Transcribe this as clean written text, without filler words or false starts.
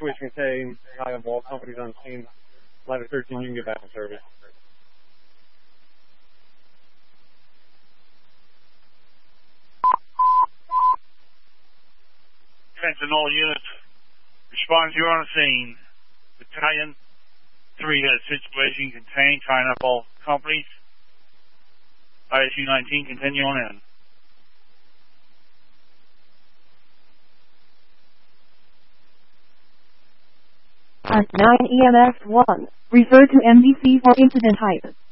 situation contained. I have all companies on scene. Ladder 13, you can get back in service. Attention all units. Respond to you on the scene. Battalion 3 has situation contained. Tying up all companies. ISU 19, continue on in. 9 EMS 1. Refer to MDC for incident type.